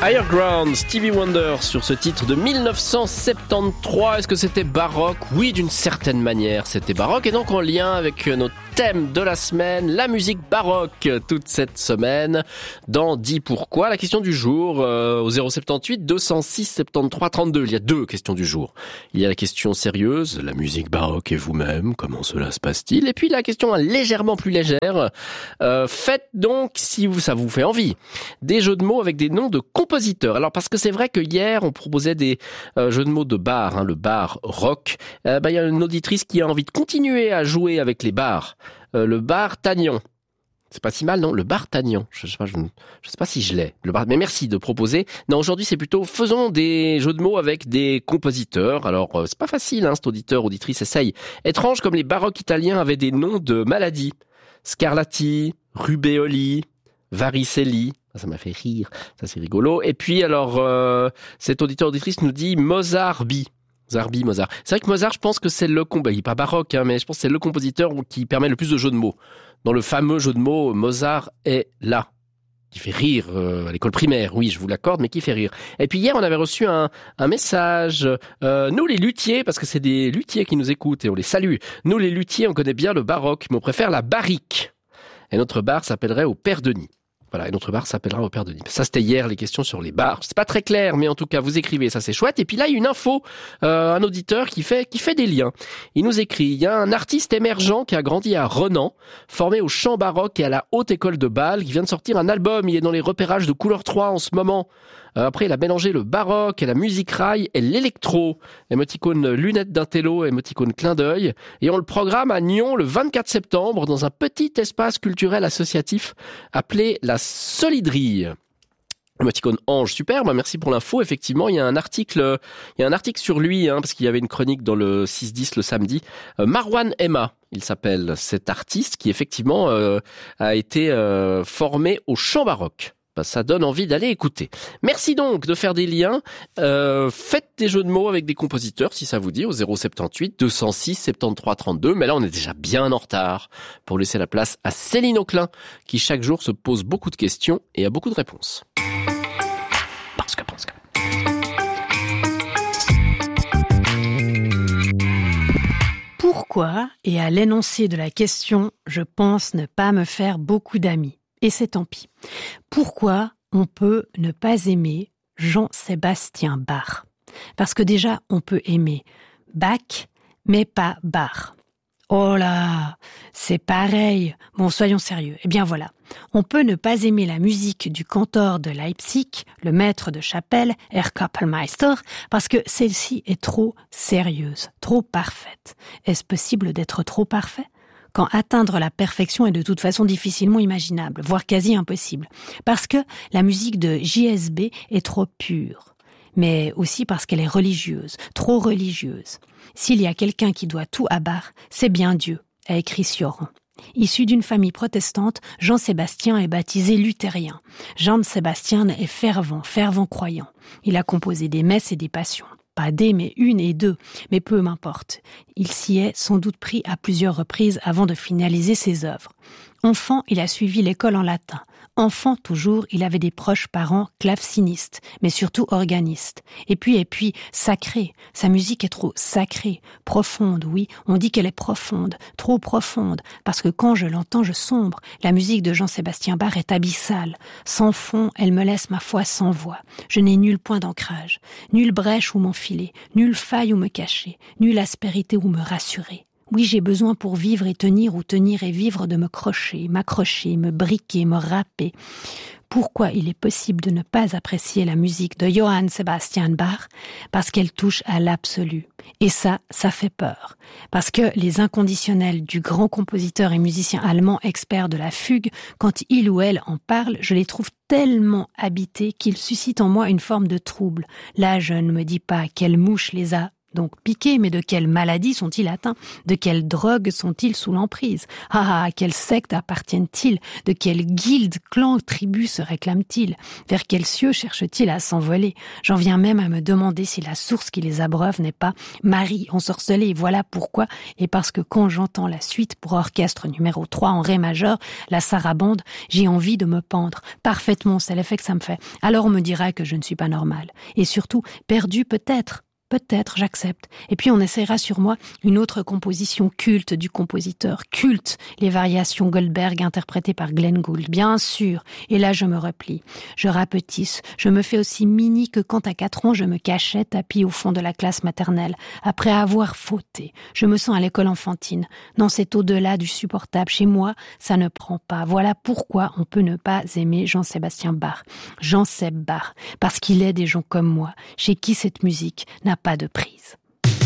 Higher Ground, Stevie Wonder sur ce titre de 1973. Est-ce que c'était baroque ? Oui, d'une certaine manière, c'était baroque. Et donc en lien avec notre thème de la semaine, la musique baroque, toute cette semaine, dans Dis pourquoi. La question du jour, au 078 206 73 32. Il y a deux questions du jour. Il y a la question sérieuse, la musique baroque et vous-même, comment cela se passe-t-il ? Et puis la question légèrement plus légère, faites donc, si ça vous fait envie, des jeux de mots avec des noms de compositeurs. Alors parce que c'est vrai que hier on proposait des jeux de mots de bar, le bar rock. Il y a une auditrice qui a envie de continuer à jouer avec les bars. Le bar Tagnon. C'est pas si mal, non ? Le bar Tagnon. Je sais pas si je l'ai. Mais merci de proposer. Non, aujourd'hui c'est plutôt faisons des jeux de mots avec des compositeurs. Alors c'est pas facile, cet auditeur, auditrice essaye. Étrange comme les baroques italiens avaient des noms de maladies. Scarlatti, rubéoli, varicelli. Ça m'a fait rire, ça c'est rigolo. Et puis alors, cet auditeur-auditrice nous dit Mozart. Mozart. C'est vrai que Mozart, je pense que c'est il est pas baroque, mais je pense que c'est le compositeur qui permet le plus de jeux de mots. Dans le fameux jeu de mots, Mozart est là, qui fait rire à l'école primaire, oui, je vous l'accorde, mais qui fait rire. Et puis hier, on avait reçu un message. Nous les luthiers, parce que c'est des luthiers qui nous écoutent et on les salue. Nous les luthiers, on connaît bien le baroque, mais on préfère la barrique. Et notre bar s'appellerait au Père Denis. Voilà, et notre bar s'appellera au Père Denis. Ça, c'était hier, les questions sur les bars. C'est pas très clair, mais en tout cas, vous écrivez, ça c'est chouette. Et puis là, il y a une info, un auditeur qui fait des liens. Il nous écrit, il y a un artiste émergent qui a grandi à Renan, formé au chant baroque et à la haute école de Bâle, qui vient de sortir un album. Il est dans les repérages de Couleur 3 en ce moment. Après, il a mélangé le baroque et la musique rail et l'électro. Émoticône lunettes d'intello, émoticône clin d'œil. Et on le programme à Nyon le 24 septembre dans un petit espace culturel associatif appelé la Solidrille. Émoticône ange, super, merci pour l'info. Effectivement, il y a un article sur lui, parce qu'il y avait une chronique dans le 6-10 le samedi. Marwan Emma, il s'appelle cet artiste qui effectivement a été formé au chant baroque. Ça donne envie d'aller écouter. Merci donc de faire des liens. Faites des jeux de mots avec des compositeurs, si ça vous dit, au 078 206 73 32. Mais là, on est déjà bien en retard pour laisser la place à Céline Auclin, qui chaque jour se pose beaucoup de questions et a beaucoup de réponses. Parce que. Pourquoi, et à l'énoncé de la question, je pense ne pas me faire beaucoup d'amis. Et c'est tant pis. Pourquoi on peut ne pas aimer Jean-Sébastien Bach ? Parce que déjà, on peut aimer Bach, mais pas Bach. Oh là, c'est pareil. Bon, soyons sérieux. Eh bien voilà, on peut ne pas aimer la musique du cantor de Leipzig, le maître de chapelle, Herr Kapellmeister, parce que celle-ci est trop sérieuse, trop parfaite. Est-ce possible d'être trop parfait ? Quand atteindre la perfection est de toute façon difficilement imaginable, voire quasi impossible. Parce que la musique de JSB est trop pure, mais aussi parce qu'elle est religieuse, trop religieuse. S'il y a quelqu'un qui doit tout à Bach, c'est bien Dieu, a écrit Sioran. Issu d'une famille protestante, Jean-Sébastien est baptisé luthérien. Jean-Sébastien est fervent croyant. Il a composé des messes et des passions. Pas des, mais une et deux, mais peu m'importe. Il s'y est sans doute pris à plusieurs reprises avant de finaliser ses œuvres. Enfant, il a suivi l'école en latin. Enfant, toujours, il avait des proches parents clavecinistes, mais surtout organistes. Et puis, sacré. Sa musique est trop sacrée, profonde, oui, on dit qu'elle est profonde, trop profonde, parce que quand je l'entends, je sombre. La musique de Jean-Sébastien Bach est abyssale. Sans fond, elle me laisse ma foi sans voix. Je n'ai nul point d'ancrage, nulle brèche où m'enfiler, nulle faille où me cacher, nulle aspérité où me rassurer. Oui, j'ai besoin pour vivre et tenir ou tenir et vivre de me crocher, m'accrocher, me briquer, me râper. Pourquoi il est possible de ne pas apprécier la musique de Johann Sebastian Bach ? Parce qu'elle touche à l'absolu. Et ça fait peur. Parce que les inconditionnels du grand compositeur et musicien allemand expert de la fugue, quand il ou elle en parle, je les trouve tellement habités qu'ils suscitent en moi une forme de trouble. Là, je ne me dis pas quelle mouche les a donc piqués, mais de quelle maladie sont-ils atteints? De quelle drogue sont-ils sous l'emprise? Ah, à quelle secte appartiennent-ils? De quelle guilde, clan, tribu se réclament-ils? Vers quels cieux cherchent-ils à s'envoler? J'en viens même à me demander si la source qui les abreuve n'est pas Marie ensorcelée. Et voilà pourquoi, et parce que quand j'entends la suite pour orchestre numéro 3 en ré majeur, la sarabande, j'ai envie de me pendre. Parfaitement, c'est l'effet que ça me fait. Alors on me dira que je ne suis pas normale. Et surtout, perdue peut-être. Peut-être, j'accepte. Et puis on essaiera sur moi une autre composition culte du compositeur. Culte, les variations Goldberg interprétées par Glenn Gould, bien sûr. Et là, je me replie. Je rapetisse. Je me fais aussi mini que quand à 4 ans, je me cachais tapis au fond de la classe maternelle, après avoir fauté. Je me sens à l'école enfantine. Non, c'est au-delà du supportable. Chez moi, ça ne prend pas. Voilà pourquoi on peut ne pas aimer Jean-Sébastien Bach. Jean-Seb Bach. Parce qu'il est des gens comme moi, chez qui cette musique n'a pas de prise.